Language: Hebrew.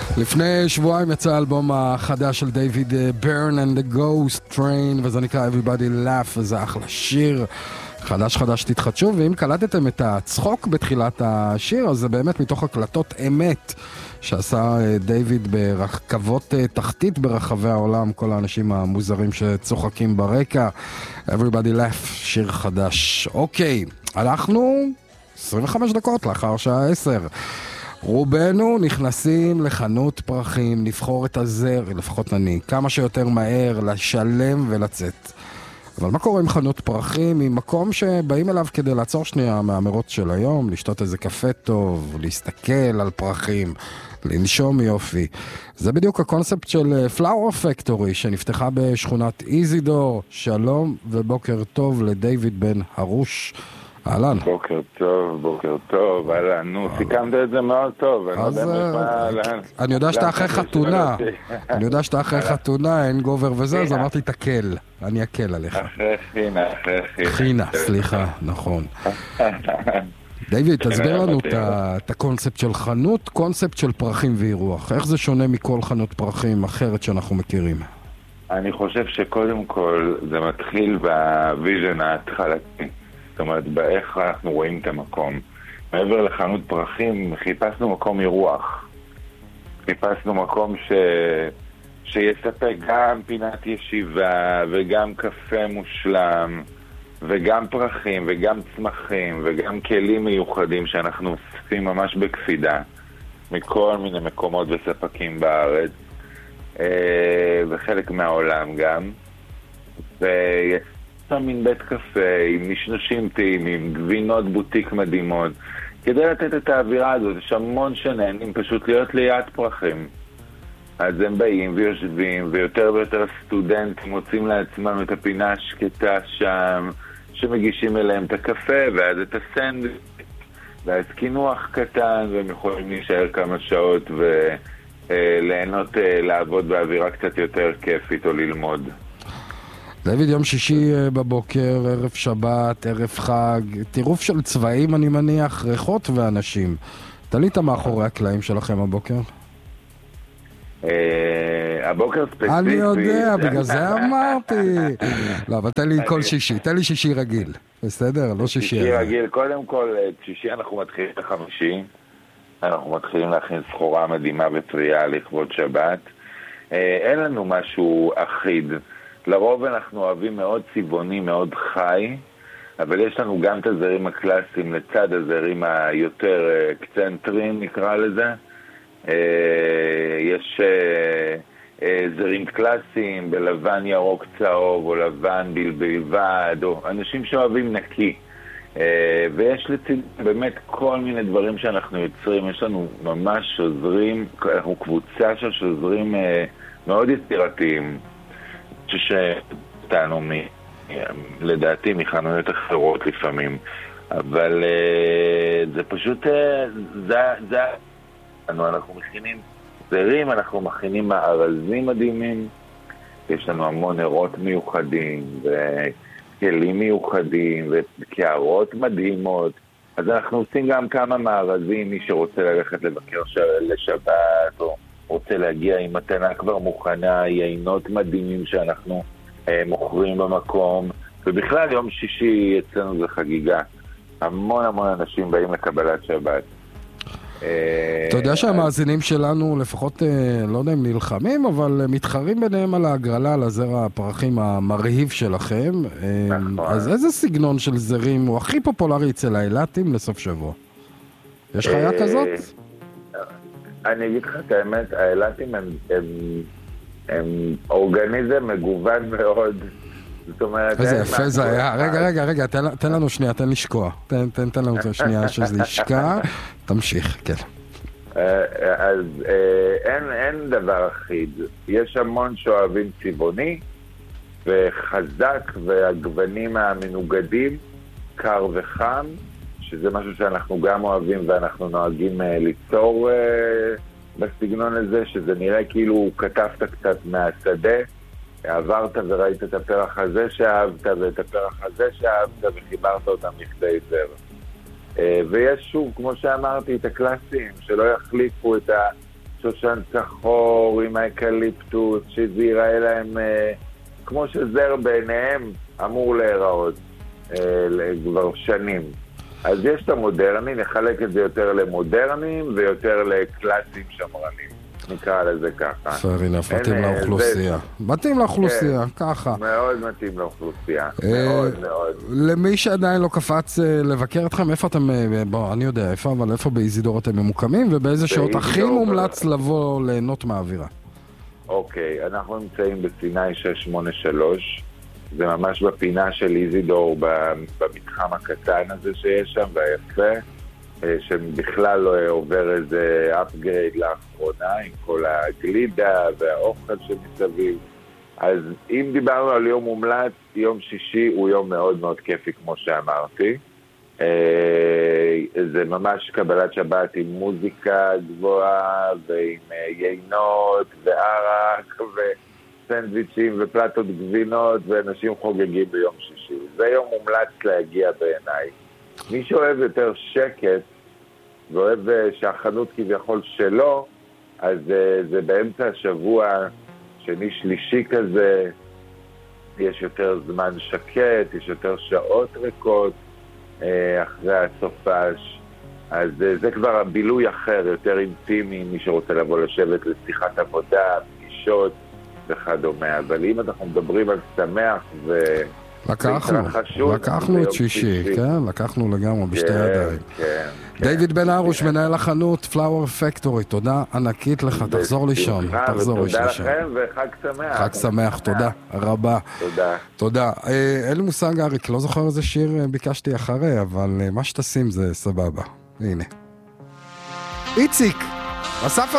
לפני שבועיים יצא האלבום החדש של דיוויד ברן and the Ghost Train, וזה נקרא Everybody Laugh, וזה אחלה שיר. חדש תתחדשו, ואם קלטתם את הצחוק בתחילת השיר, אז זה באמת מתוך הקלטות אמת שעשה דיוויד ברכבות תחתית ברחבי העולם, כל האנשים המוזרים שצוחקים ברקע. Everybody Laugh, שיר חדש. אוקיי, הלכנו 25 דקות לאחר שעה 10. רובנו נכנסים לחנות פרחים, לבחור את הזר, לפחות אני, כמה שיותר מהר, לשלם ולצאת. אבל מה קורה עם חנות פרחים? עם מקום שבאים אליו כדי לעצור שנייה מהאמירות של היום, לשתות איזה קפה טוב, להסתכל על פרחים, לנשום יופי. זה בדיוק הקונספט של פלאואר פקטורי, שנפתחה בשכונת איזידור. שלום ובוקר טוב לדיוויד בן הרוש. אהלן. בוקר טוב, אהלן. נו, סיכמת את זה מאוד טוב. אני יודע שאתה אחרי חתונה, אין גובר וזה, אז אמרתי תקל. אני אקל עליך. אחרי חינה, סליחה, נכון. דיוויד, תסביר לנו את הקונספט של חנות, קונספט של פרחים ואירוח. איך זה שונה מכל חנות פרחים אחרת שאנחנו מכירים? אני חושב שקודם כל זה מתחיל בוויז'ן ההתחלתי. זאת אומרת, באיך אנחנו רואים את המקום. מעבר לחנות פרחים, חיפשנו מקום אירוח. חיפשנו מקום שיספק גם פינת ישיבה, וגם קפה מושלם, וגם פרחים, וגם צמחים, וגם כלים מיוחדים שאנחנו אוספים ממש בקפידה, מכל מיני מקומות וספקים בארץ, וחלק מהעולם גם. ויש מין בית קפה עם נשנושים טעימים, גבינות בוטיק מדהימות, כדי לתת את האווירה הזאת. יש המון שנהנים פשוט להיות ליד פרחים. אז הם באים ויושבים, ויותר ויותר סטודנטים מוצאים לעצמם את הפינה השקטה שם, שמגישים אליהם את הקפה, ואז את הסנדוויץ', ואז כינוח קטן, והם יכולים להישאר כמה שעות וליהנות, לעבוד באווירה קצת יותר כיפית או ללמוד. דיוויד, יום שישי בבוקר, ערב שבת, ערב חג, טירוף של צבעים אני מניח, ריחות ואנשים. תלית מאחורי הקלעים שלכם הבוקר? הבוקר ספציפי. אני יודע, בגלל זה אמרתי. לא, אבל תן לי כל שישי, תן לי שישי רגיל. בסדר? לא שישי. שישי רגיל, קודם כל, שישי אנחנו מתחילים בחמישי. אנחנו מתחילים להכין סחורה מדהימה וטריה לכבוד שבת. אין לנו משהו אחיד. לרוב אנחנו אוהבים מאוד צבעוני, מאוד חי, אבל יש לנו גם את הזרים הקלאסיים לצד הזרים היותר קצנטריים, נקרא לזה. יש זרים קלאסיים בלבן ירוק צהוב, או לבן בלבד, או אנשים שאוהבים נקי. ויש לצד באמת כל מיני דברים שאנחנו יוצרים. יש לנו ממש עוזרים, אנחנו קבוצה של עוזרים מאוד יצירתיים. ששתנו לדעתי מחנויות אחרות לפעמים, אבל זה פשוט אנחנו מכינים זרים, אנחנו מכינים מארזים מדהימים, יש לנו המון נרות מיוחדים וכלים מיוחדים וקערות מדהימות, אז אנחנו עושים גם כמה מארזים, מי שרוצה ללכת לבקר לשבת או רוצה להגיע עם מתנה כבר מוכנה, יינות מדהימים שאנחנו מוכרים במקום, ובכלל יום שישי אצלנו זה חגיגה. המון אנשים באים לקבלת שבת. אתה יודע שהמאזינים שלנו לפחות, לא יודע אם נלחמים, אבל מתחרים ביניהם על ההגרלה, על הזר הפרחים המרהיב שלכם. אז איזה סגנון של זרים הוא הכי פופולרי אצל האילתים לסוף שבוע? יש חיה כזאת? אני אגיד לך את האמת, האילתים הם אורגניזם מגוון מאוד. זאת אומרת... איזה יפה זה היה. רגע, תן לנו שנייה, תן לשקוע. תן לנו שנייה שזה ישקע. תמשיך, כן. אז אין דבר אחיד. יש המון שאוהבים צבעוני וחזק, והגוונים המנוגדים, קר וחם, שזה משהו שאנחנו גם אוהבים ואנחנו נוהגים ליצור בסגנון הזה, שזה נראה כאילו כתבת קצת מהשדה, עברת וראית את הפרח הזה שאהבת ואת הפרח הזה שאהבת וחיברת אותם לכדי זר. ויש שוב, כמו שאמרתי, את הקלאסים שלא יחליפו את שושן שחור עם האקליפטוס, שזה ייראה להם כמו שזר בעיניהם אמור להיראות כבר שנים. אז יש את המודרני, נחלק את זה יותר למודרנים ויותר לקלאסים שמרנים, נקרא לזה ככה. fair enough, מתאים לאוכלוסייה. מתאים לאוכלוסייה, ככה. מאוד מתאים לאוכלוסייה, מאוד מאוד. למי שעדיין לא קפץ לבקר אתכם, איפה אתם, בוא, אני יודע איפה, אבל איפה באיזידור אתם ממוקמים, ובאיזה שעות הכי מומלץ לבוא ליהנות מהאווירה? אוקיי, אנחנו נמצאים בסיני 683, זה ממש בפינה של איזידור, במתחם הקטן הזה שיש שם, והיפה, שבכלל לא עובר איזה upgrade לאחרונה, עם כל הגלידה והאוכל שמסביב. אז אם דיברנו על יום מומלץ, יום שישי הוא יום מאוד מאוד כיפי, כמו שאמרתי. זה ממש קבלת שבת עם מוזיקה גבוהה, ועם יינות, וערק, סנדוויצ'ים ופלטות גבינות, ואנשים חוגגים ביום שישי. זה יום מומלץ להגיע בעיניי. מי שאוהב יותר שקט, ואוהב שהחנות כביכול שלו, אז זה באמצע השבוע, שני שלישי כזה, יש יותר זמן שקט, יש יותר שעות ריקות, אחרי הסופש. אז זה כבר הבילוי אחר, יותר אינטימי, מי שרוצה לבוא לשבת לשיחת עבודה, פגישות וכדומה. אבל אם אנחנו מדברים על שמח לקחנו את שישי, כן? לקחנו לגמרי בשתי ידיים. דיוויד בן הרוש, מנהל החנות פלאואר פקטורי, תודה ענקית לך, תחזור לישון. תודה לכם וחג שמח. חג שמח, תודה רבה. תודה. אין לי מושג, אריק, לא זוכר איזה שיר ביקשתי אחרי, אבל מה שתשים זה סבבה. הנה. איציק, אסף